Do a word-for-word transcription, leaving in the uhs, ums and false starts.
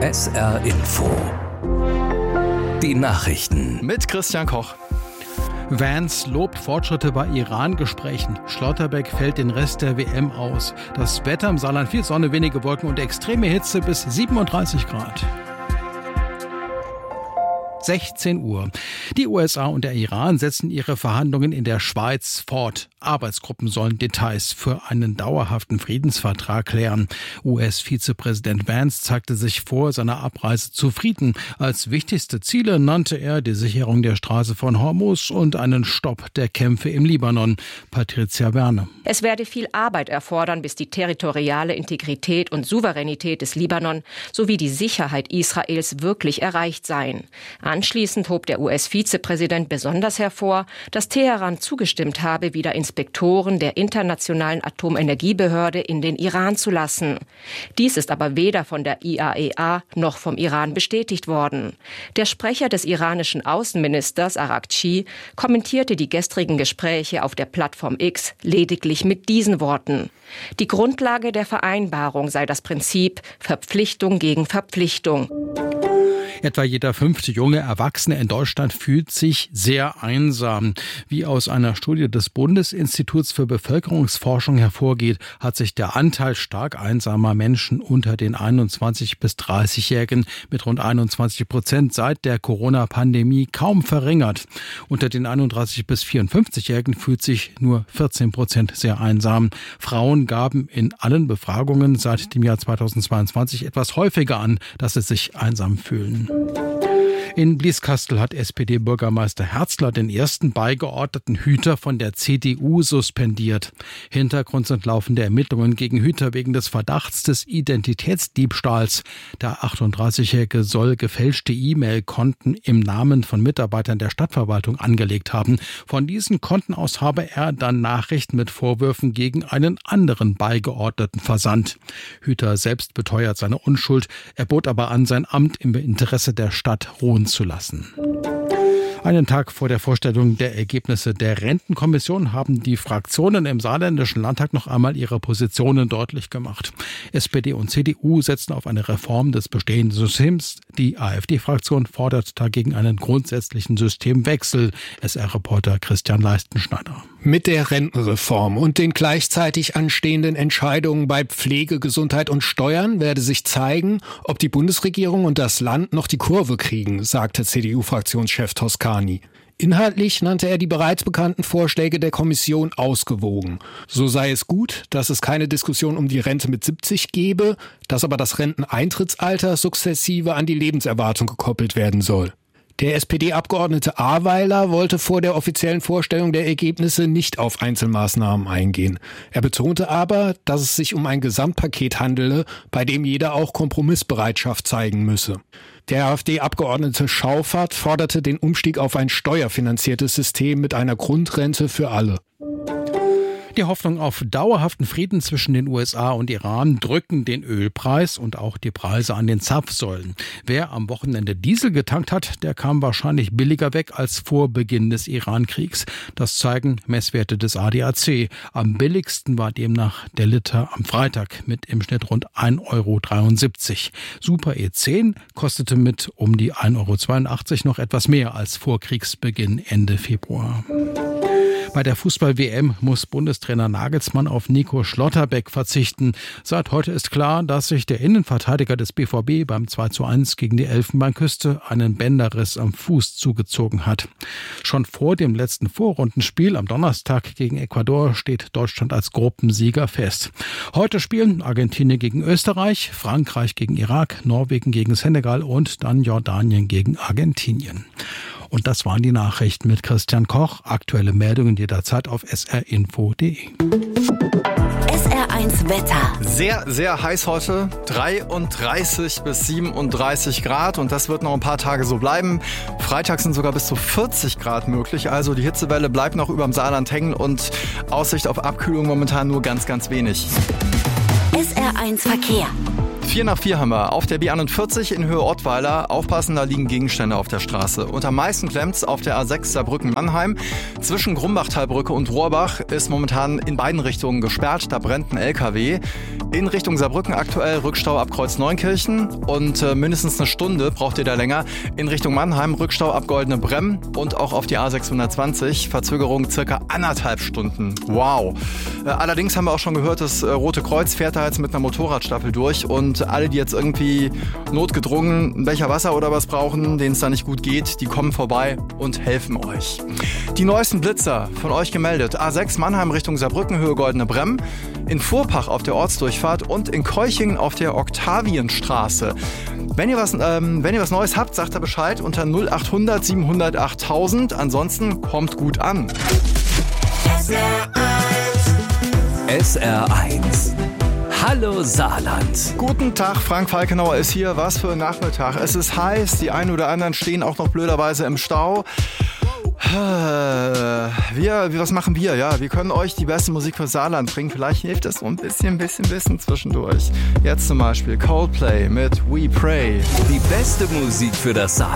S R Info. Die Nachrichten mit Christian Koch. Vance lobt Fortschritte bei Iran-Gesprächen. Schlotterbeck fällt den Rest der W M aus. Das Wetter im Saarland: viel Sonne, wenige Wolken und extreme Hitze bis siebenunddreißig Grad. sechzehn Uhr. Die U S A und der Iran setzen ihre Verhandlungen in der Schweiz fort. Arbeitsgruppen sollen Details für einen dauerhaften Friedensvertrag klären. U S-Vizepräsident Vance zeigte sich vor seiner Abreise zufrieden. Als wichtigste Ziele nannte er die Sicherung der Straße von Hormuz und einen Stopp der Kämpfe im Libanon. Patricia Werner. Es werde viel Arbeit erfordern, bis die territoriale Integrität und Souveränität des Libanon sowie die Sicherheit Israels wirklich erreicht seien. Anschließend hob der U S-Vizepräsident besonders hervor, dass Teheran zugestimmt habe, wieder Inspektoren der Internationalen Atomenergiebehörde in den Iran zu lassen. Dies ist aber weder von der I A E A noch vom Iran bestätigt worden. Der Sprecher des iranischen Außenministers Araghchi kommentierte die gestrigen Gespräche auf der Plattform X lediglich mit diesen Worten: Die Grundlage der Vereinbarung sei das Prinzip Verpflichtung gegen Verpflichtung. Etwa jeder fünfte junge Erwachsene in Deutschland fühlt sich sehr einsam. Wie aus einer Studie des Bundesinstituts für Bevölkerungsforschung hervorgeht, hat sich der Anteil stark einsamer Menschen unter den einundzwanzig- bis dreißigjährigen mit rund einundzwanzig Prozent seit der Corona-Pandemie kaum verringert. Unter den einunddreißig- bis vierundfünfzigjährigen fühlt sich nur vierzehn Prozent sehr einsam. Frauen gaben in allen Befragungen seit dem Jahr zweitausendzweiundzwanzig etwas häufiger an, dass sie sich einsam fühlen. In Blieskastel hat S P D-Bürgermeister Herzler den ersten beigeordneten Hüter von der C D U suspendiert. Hintergrund sind laufende Ermittlungen gegen Hüter wegen des Verdachts des Identitätsdiebstahls. Der achtunddreißigjährige soll gefälschte E-Mail-Konten im Namen von Mitarbeitern der Stadtverwaltung angelegt haben. Von diesen Konten aus habe er dann Nachrichten mit Vorwürfen gegen einen anderen Beigeordneten versandt. Hüter selbst beteuert seine Unschuld. Er bot aber an, sein Amt im Interesse der Stadt ruhen zu lassen. Einen Tag vor der Vorstellung der Ergebnisse der Rentenkommission haben die Fraktionen im Saarländischen Landtag noch einmal ihre Positionen deutlich gemacht. S P D und C D U setzen auf eine Reform des bestehenden Systems. Die AfD-Fraktion fordert dagegen einen grundsätzlichen Systemwechsel. S R-Reporter Christian Leistenschneider. Mit der Rentenreform und den gleichzeitig anstehenden Entscheidungen bei Pflege, Gesundheit und Steuern werde sich zeigen, ob die Bundesregierung und das Land noch die Kurve kriegen, sagte C D U-Fraktionschef Toscani. Inhaltlich nannte er die bereits bekannten Vorschläge der Kommission ausgewogen. So sei es gut, dass es keine Diskussion um die Rente mit siebzig gebe, dass aber das Renteneintrittsalter sukzessive an die Lebenserwartung gekoppelt werden soll. Der S P D-Abgeordnete Ahrweiler wollte vor der offiziellen Vorstellung der Ergebnisse nicht auf Einzelmaßnahmen eingehen. Er betonte aber, dass es sich um ein Gesamtpaket handele, bei dem jeder auch Kompromissbereitschaft zeigen müsse. Der AfD-Abgeordnete Schauffert forderte den Umstieg auf ein steuerfinanziertes System mit einer Grundrente für alle. Die Hoffnung auf dauerhaften Frieden zwischen den U S A und Iran drücken den Ölpreis und auch die Preise an den Zapfsäulen. Wer am Wochenende Diesel getankt hat, der kam wahrscheinlich billiger weg als vor Beginn des Iran-Kriegs. Das zeigen Messwerte des A D A C. Am billigsten war demnach der Liter am Freitag mit im Schnitt rund ein Euro dreiundsiebzig. Super E zehn kostete mit um die ein Euro zweiundachtzig noch etwas mehr als vor Kriegsbeginn Ende Februar. Bei der Fußball-W M muss Bundestrainer Nagelsmann auf Nico Schlotterbeck verzichten. Seit heute ist klar, dass sich der Innenverteidiger des B V B beim zwei zu eins gegen die Elfenbeinküste einen Bänderriss am Fuß zugezogen hat. Schon vor dem letzten Vorrundenspiel am Donnerstag gegen Ecuador steht Deutschland als Gruppensieger fest. Heute spielen Argentinien gegen Österreich, Frankreich gegen Irak, Norwegen gegen Senegal und dann Jordanien gegen Argentinien. Und das waren die Nachrichten mit Christian Koch. Aktuelle Meldungen jederzeit auf s r info punkt d e. S R eins Wetter. Sehr, sehr heiß heute. dreiunddreißig bis siebenunddreißig Grad. Und das wird noch ein paar Tage so bleiben. Freitag sind sogar bis zu vierzig Grad möglich. Also die Hitzewelle bleibt noch über dem Saarland hängen. Und Aussicht auf Abkühlung momentan nur ganz, ganz wenig. S R eins Verkehr. Vier nach vier haben wir. Auf der B einundvierzig in Höhe Ottweiler. Aufpassen, da liegen Gegenstände auf der Straße. Und am meisten klemmt's auf der A sechs Saarbrücken-Mannheim. Zwischen Grumbachtalbrücke und Rohrbach ist momentan in beiden Richtungen gesperrt. Da brennt ein L K W. In Richtung Saarbrücken aktuell Rückstau ab Kreuz Neunkirchen. Und äh, mindestens eine Stunde braucht ihr da länger. In Richtung Mannheim Rückstau ab Goldene Bremm. Und auch auf die A sechshundertzwanzig. Verzögerung circa anderthalb Stunden. Wow. Äh, allerdings haben wir auch schon gehört, das äh, Rote Kreuz fährt da jetzt mit einer Motorradstaffel durch. Und alle, die jetzt irgendwie notgedrungen einen Becher Wasser oder was brauchen, denen es da nicht gut geht, die kommen vorbei und helfen euch. Die neuesten Blitzer von euch gemeldet. A sechs Mannheim Richtung Saarbrücken, Höhe Goldene Bremm. In Vorpach auf der Ortsdurchfahrt und in Keuchingen auf der Octavienstraße. Wenn ihr was, ähm, wenn ihr was Neues habt, sagt da Bescheid unter null achthundert siebenhundert achttausend. Ansonsten kommt gut an. S R eins. Hallo Saarland. Guten Tag, Frank Falkenauer ist hier. Was für ein Nachmittag. Es ist heiß, die einen oder anderen stehen auch noch blöderweise im Stau. Wir, was machen wir? Ja, wir können euch die beste Musik für Saarland bringen. Vielleicht hilft das so ein bisschen, bisschen Wissen zwischendurch. Jetzt zum Beispiel Coldplay mit We Pray. Die beste Musik für das Saarland.